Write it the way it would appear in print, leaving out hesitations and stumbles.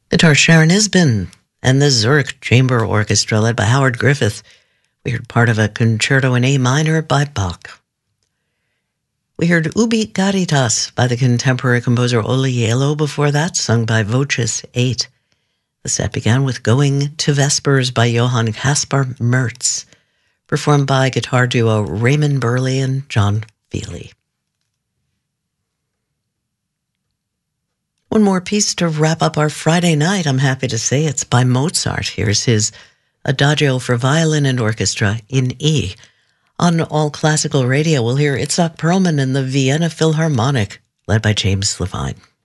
Guitar Sharon Isbin and the Zurich Chamber Orchestra led by Howard Griffith. We heard part of a concerto in A minor by Bach. We heard Ubi Caritas by the contemporary composer Olle Yalo before that, sung by Voces 8. The set began with Going to Vespers by Johann Caspar Mertz, performed by guitar duo Raymond Burley and John Feely. One more piece to wrap up our Friday night. I'm happy to say it's by Mozart. Here's his Adagio for violin and orchestra in E. On All Classical Radio, we'll hear Itzhak Perlman and the Vienna Philharmonic, led by James Levine.